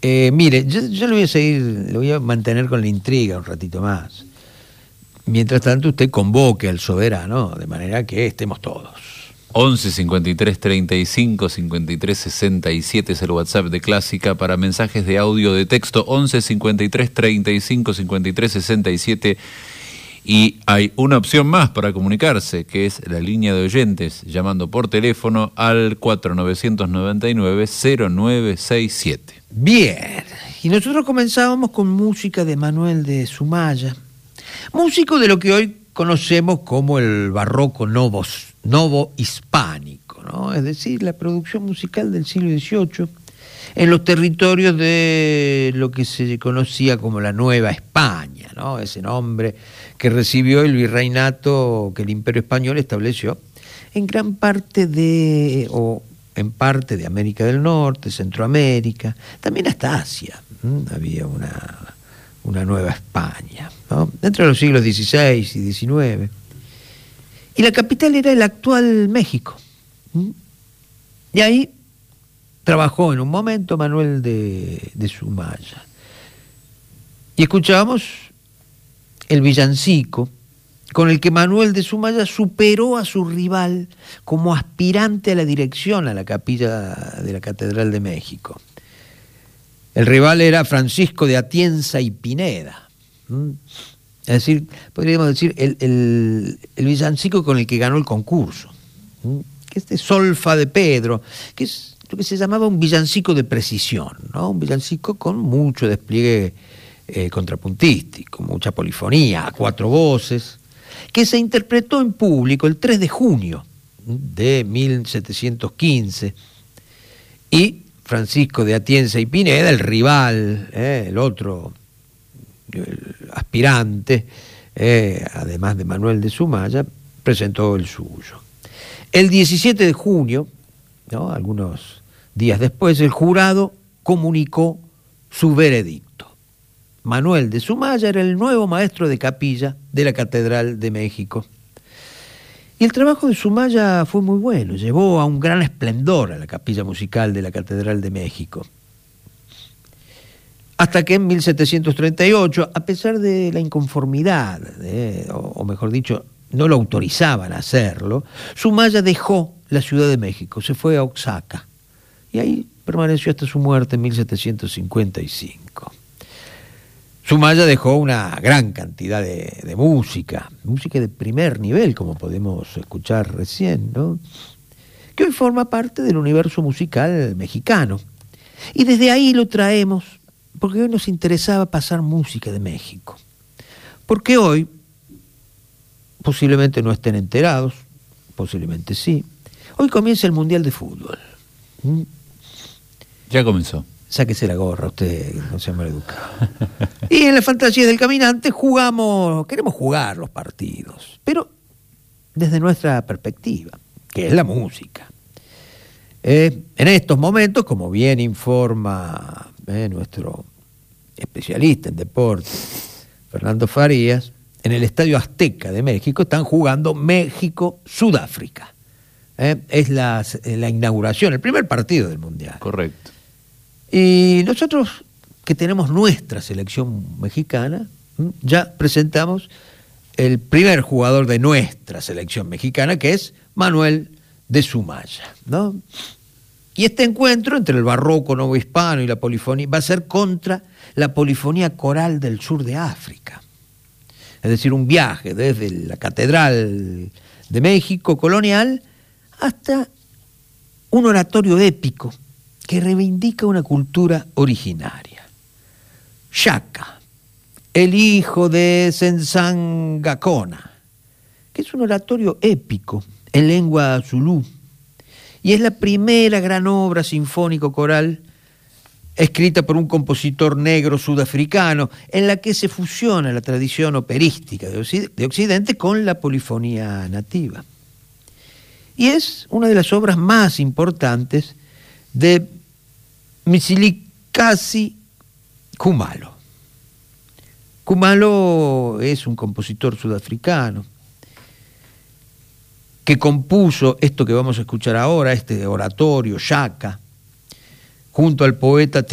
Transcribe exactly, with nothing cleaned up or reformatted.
Eh, mire, yo, yo le voy a seguir, le voy a mantener con la intriga un ratito más. Mientras tanto, usted convoque al soberano, de manera que estemos todos. once cincuenta y tres treinta y cinco cincuenta y tres sesenta y siete es el WhatsApp de Clásica para mensajes de audio de texto. Once cincuenta y tres treinta y cinco cincuenta y tres sesenta y siete. Y hay una opción más para comunicarse, que es la línea de oyentes, llamando por teléfono al cuatro nueve nueve nueve cero nueve seis siete. Bien, y nosotros comenzábamos con música de Manuel de Sumaya, músico de lo que hoy conocemos como el barroco novos, novo hispánico, ¿no? Es decir, la producción musical del siglo dieciocho en los territorios de lo que se conocía como la Nueva España, ¿no? Ese nombre que recibió el virreinato que el Imperio Español estableció en gran parte de, o en parte de América del Norte, Centroamérica, también hasta Asia. ¿Mm? Había una, una Nueva España, ¿no? Entre los siglos dieciséis y diecinueve. Y la capital era el actual México. ¿Mm? Y ahí trabajó en un momento Manuel de, de Sumaya. Y escuchábamos el villancico con el que Manuel de Sumaya superó a su rival como aspirante a la dirección a la capilla de la Catedral de México. El rival era Francisco de Atienza y Pineda. ¿Mm? Es decir, podríamos decir, el, el, el villancico con el que ganó el concurso. ¿Mm? Que este Solfa de Pedro, que es lo que se llamaba un villancico de precisión, ¿no? Un villancico con mucho despliegue eh, contrapuntístico, mucha polifonía, a cuatro voces, que se interpretó en público el tres de junio de mil setecientos quince, y Francisco de Atienza y Pineda, el rival, eh, el otro el aspirante, eh, además de Manuel de Sumaya, presentó el suyo. El diecisiete de junio, ¿no?, algunos días después, el jurado comunicó su veredicto. Manuel de Sumaya era el nuevo maestro de capilla de la Catedral de México. Y el trabajo de Sumaya fue muy bueno, llevó a un gran esplendor a la capilla musical de la Catedral de México. Hasta que en mil setecientos treinta y ocho, a pesar de la inconformidad, eh, o, o mejor dicho, no lo autorizaban a hacerlo, Sumaya dejó la Ciudad de México, se fue a Oaxaca, y ahí permaneció hasta su muerte en mil setecientos cincuenta y cinco. Sumaya dejó una gran cantidad de, de música, música de primer nivel, como podemos escuchar recién, ¿no?, que hoy forma parte del universo musical mexicano. Y desde ahí lo traemos, porque hoy nos interesaba pasar música de México. Porque hoy, posiblemente no estén enterados, posiblemente sí, hoy comienza el Mundial de Fútbol. ¿Mm? Ya comenzó. Sáquese la gorra, usted no sea maleducado. Y en la fantasía del caminante jugamos, queremos jugar los partidos, pero desde nuestra perspectiva, que es la música. Eh, en estos momentos, como bien informa eh, nuestro especialista en deportes, Fernando Farías, en el Estadio Azteca de México están jugando México-Sudáfrica. Eh, es la, la inauguración, el primer partido del Mundial. Correcto. Y nosotros, que tenemos nuestra selección mexicana, ya presentamos el primer jugador de nuestra selección mexicana, que es Manuel de Sumaya, ¿no? Y este encuentro entre el barroco novohispano y la polifonía va a ser contra la polifonía coral del sur de África. Es decir, un viaje desde la Catedral de México colonial hasta un oratorio épico que reivindica una cultura originaria. Xaca, el hijo de Senzangacona, que es un oratorio épico en lengua zulú, y es la primera gran obra sinfónico-coral escrita por un compositor negro sudafricano, en la que se fusiona la tradición operística de Occidente con la polifonía nativa. Y es una de las obras más importantes de Misilikasi Khumalo. Khumalo es un compositor sudafricano que compuso esto que vamos a escuchar ahora, este oratorio, Xaca, junto al poeta